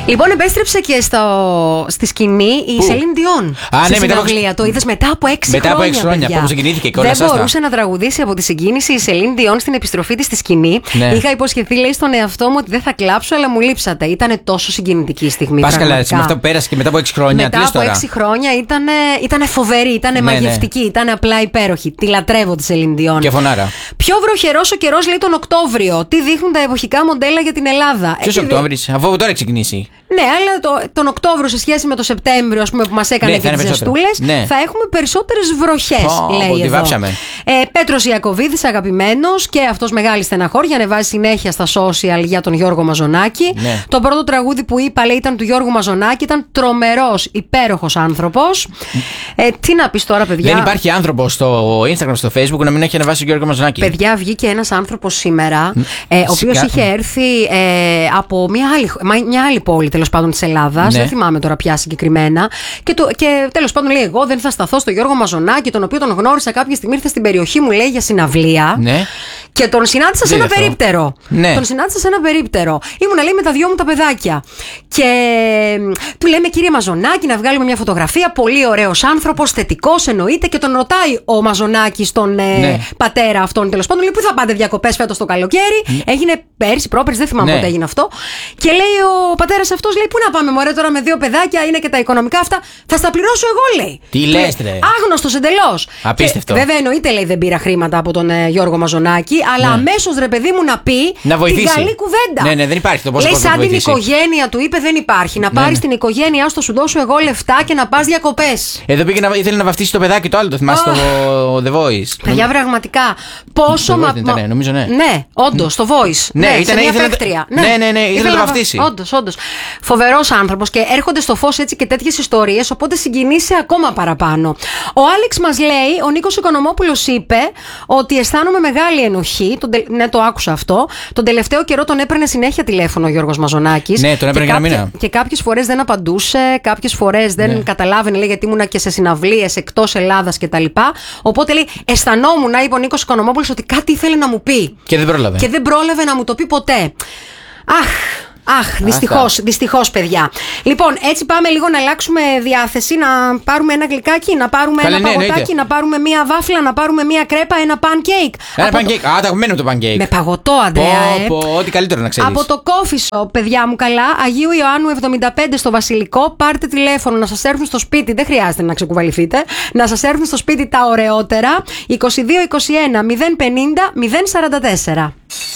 Λοιπόν, επέστρεψε και στη σκηνή η Σελίν Διόν. Ναι, μετά το είδες μετά από 6 χρόνια. Μετά από 6 χρόνια που συγκινήθηκε και όλα αυτά. Δεν μπορούσε να τραγουδήσει από τη συγκίνηση η Σελίν Διόν στην επιστροφή της στη σκηνή. Ναι. Είχα υποσχεθεί, λέει, στον εαυτό μου ότι δεν θα κλάψω, αλλά μου λείψατε. Ήταν τόσο συγκινητική η στιγμή. Πάσκαλα, με αυτά που πέρασε και μετά από 6 χρόνια. Μετά από 6 χρόνια ήταν φοβερή, ήταν μαγευτική, ήταν απλά υπέροχη. Τη λατρεύω τη Σελίν Διόν. Και φωνάρα. Πιο βροχερός ο καιρός, λέει, τον Οκτώβριο. Τι δείχνουν τα εποχικά μοντέλα για την Ελλάδα. Ποιος Οκτώβρης, αφού τώρα ξεκινήσει. Ναι, αλλά τον Οκτώβριο σε σχέση με το Σεπτέμβριο, ας πούμε, που μας έκανε και τις ζεστούλες, θα έχουμε περισσότερες βροχές, λέει εδώ. Πέτρος Ιακωβίδης, αγαπημένος, και αυτός μεγάλη στεναχώρια, ανεβάζει συνέχεια στα social για τον Γιώργο Μαζονάκη. Ναι. Το πρώτο τραγούδι που είπα, λέει, ήταν του Γιώργου Μαζονάκη, ήταν τρομερός, υπέροχος άνθρωπος. Τι να πεις τώρα, παιδιά. Δεν υπάρχει άνθρωπος στο Instagram, στο Facebook να μην έχει ανεβάσει τον Γιώργο Μαζονάκη. Παιδιά, βγήκε ένας άνθρωπος σήμερα, ο οποίος είχε έρθει από μια άλλη πόλη, τέλος πάντων, της Ελλάδας. Ναι. Δεν θυμάμαι τώρα πια συγκεκριμένα. Και τέλος πάντων, λέει, εγώ δεν θα σταθώ στο Γιώργο Μαζονάκη, τον οποίο τον γνώρισα κάποια στιγμή, ήρθε στην περιοχή μου, λέει, για συναυλία. Ναι. Και τον συνάντησα σε ένα περίπτερο. Ναι. Τον συνάντησα σε ένα περίπτερο. Ήμουνα, λέει, με τα δυο μου τα παιδάκια. Και του λέμε, κύριε Μαζονάκη, να βγάλουμε μια φωτογραφία. Πολύ ωραίος άνθρωπος, θετικός εννοείται. Και τον ρωτάει ο Μαζονάκης τον πατέρα αυτόν, τέλος πάντων, λέει, πού θα πάτε διακοπές φέτος το καλοκαίρι. Έγινε πέρσι, πρόπερσι, δεν θυμάμαι πότε έγινε αυτό. Και λέει ο πατέρας αυτός, λέει, πού να πάμε, μωρέ, τώρα με 2 παιδάκια, είναι και τα οικονομικά αυτά. Θα στα πληρώσω εγώ, λέει. Τι λες, ρε. Άγνωστος εντελώς. Απίστευτο. Βέβαια, εννοείται, λέει, δεν πήρα χρήματα από τον Γιώργο Μαζονάκη, αλλά αμέσως, ρε παιδί μου, να πει να βοηθήσει. Την καλή κουβέντα. Ναι, δεν υπάρχει το πώς. Λέει, σαν την οικογένεια του είπε, δεν υπάρχει. Να πάρεις την οικογένειά σου, θα σου δώσω εγώ λεφτά και να πας διακοπές. Εδώ πήγε ήθελε να βαφτίσει το παιδάκι το άλλο, το θυμάσαι, το The Voice. Παιδιά, πραγματικά. Πόσο νομίζω, ναι. Ναι, όντως, στο Voice. Ναι, ήταν μια παίκτρια. Ναι, ήθελε να το βαφτίσει. Όντως. Φοβερός άνθρωπος, και έρχονται στο φως έτσι και τέτοιες ιστορίες, οπότε συγκινήσει ακόμα παραπάνω. Ο Άλεξ μας λέει, ο Νίκος Οικονομόπουλος είπε ότι αισθάνομαι μεγάλη ενοχή. Ναι, το άκουσα αυτό. Τον τελευταίο καιρό τον έπαιρνε συνέχεια τηλέφωνο ο Γιώργος Μαζονάκης. Ναι, τον έπαιρνε για ένα μήνα. Και κάποιες φορές δεν απαντούσε, κάποιες φορές δεν καταλάβαινε, λέει, γιατί ήμουνα και σε συναυλίες εκτός Ελλάδας κτλ. Οπότε, λέει, αισθανόμουν, είπε ο Νίκος Οικονομόπουλος, ότι κάτι ήθελε να μου πει. Και δεν πρόλαβε να μου το πει ποτέ. Δυστυχώς, παιδιά. Λοιπόν, έτσι πάμε λίγο να αλλάξουμε διάθεση, να πάρουμε ένα γλυκάκι, να πάρουμε ένα παγωτάκι, να πάρουμε μία βάφλα, να πάρουμε μία κρέπα, ένα pancake. Ένα pancake. Το αγαπημένο το pancake. Με παγωτό, Αντρέα. Ό,τι καλύτερο να ξέρεις. Από το coffee shop, παιδιά μου, καλά. Αγίου Ιωάννου 75 στο Βασιλικό. Πάρτε τηλέφωνο να σας έρθουν στο σπίτι. Δεν χρειάζεται να ξεκουβαληθείτε. Να σας έρθουν στο σπίτι τα ωραιότερα. 2221 050 044.